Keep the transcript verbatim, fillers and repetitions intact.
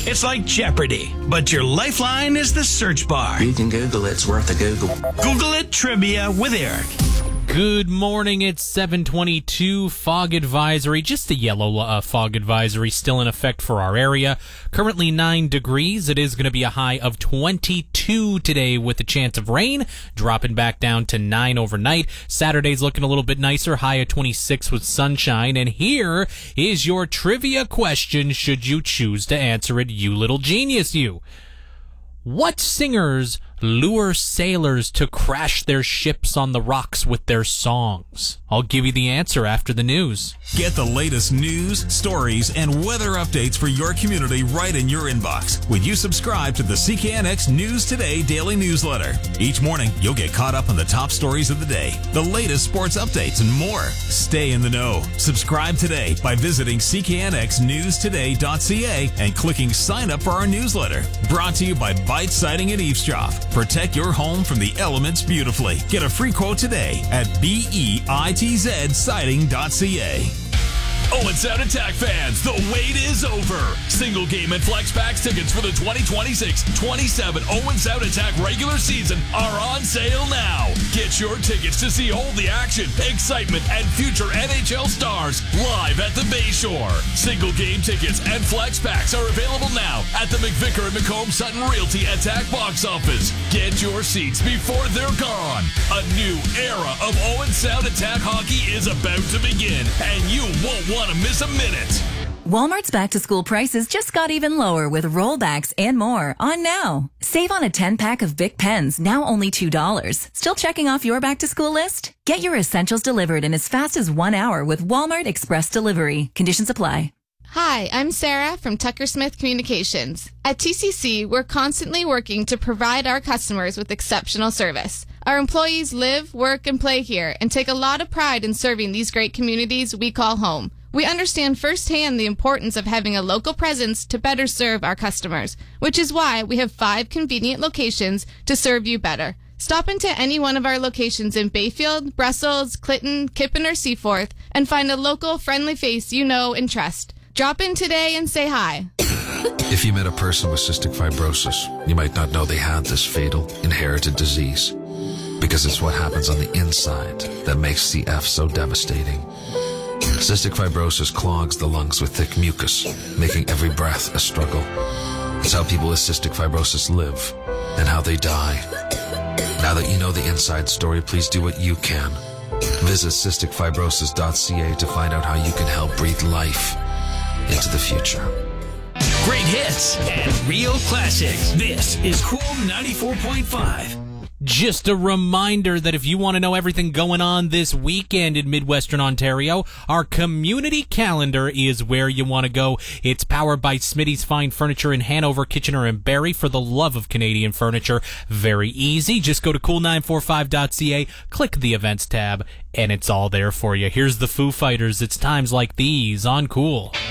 It's like Jeopardy, but your lifeline is the search bar. You can Google it. It's worth a Google. Google it Trivia with Eric. Good morning, it's seven twenty-two, fog advisory, just a yellow uh, fog advisory still in effect for our area. Currently nine degrees, it is going to be a high of twenty-two today with a chance of rain, dropping back down to nine overnight. Saturday's looking a little bit nicer, high of twenty-six with sunshine, and here is your trivia question should you choose to answer it, you little genius you. What singers lure sailors to crash their ships on the rocks with their songs? I'll give you the answer after the news. Get the latest news, stories, and weather updates for your community right in your inbox when you subscribe to the C K N X News Today daily newsletter. Each morning, you'll get caught up on the top stories of the day, the latest sports updates, and more. Stay in the know. Subscribe today by visiting c k n x news today dot c a and clicking sign up for our newsletter. Brought to you by Bite Siding and Eavesdrop. Protect your home from the elements beautifully. Get a free quote today at bitz siding dot c a. Owen Sound Attack fans, the wait is over. Single game and flex packs tickets for the twenty twenty-six twenty-seven Owen Sound Attack regular season are on sale now. Get your tickets to see all the action, excitement, and future N H L stars live at the Bayshore. Single game tickets and flex packs are available now at the McVicker and McComb Sutton Realty Attack box office. Get your seats before they're gone. A new era of Owen Sound Attack hockey is about to begin, and you won't want to miss a minute. Walmart's back-to-school prices just got even lower with rollbacks and more on now. Save on a ten-pack of Bic pens, now only two dollars. Still checking off your back-to-school list? Get your essentials delivered in as fast as one hour with Walmart Express Delivery. Conditions apply. Hi, I'm Sarah from Tucker Smith Communications. At T C C, we're constantly working to provide our customers with exceptional service. Our employees live, work, and play here and take a lot of pride in serving these great communities we call home. We understand firsthand the importance of having a local presence to better serve our customers, which is why we have five convenient locations to serve you better. Stop into any one of our locations in Bayfield, Brussels, Clinton, Kippen, or Seaforth and find a local friendly face you know and trust. Drop in today and say hi. If you met a person with cystic fibrosis, you might not know they had this fatal, inherited disease. Because it's what happens on the inside that makes C F so devastating. Cystic fibrosis clogs the lungs with thick mucus, making every breath a struggle. It's how people with cystic fibrosis live and how they die. Now that you know the inside story, please do what you can. Visit cystic fibrosis dot c a to find out how you can help breathe life into the future. Great hits and real classics. This is Cool ninety-four point five. Just a reminder that if you want to know everything going on this weekend in Midwestern Ontario, our community calendar is where you want to go. It's powered by Smitty's Fine Furniture in Hanover, Kitchener, and Barrie. For the love of Canadian furniture, very easy. Just go to cool nine four five dot c a, click the events tab, and it's all there for you. Here's the Foo Fighters. It's times like these on Cool.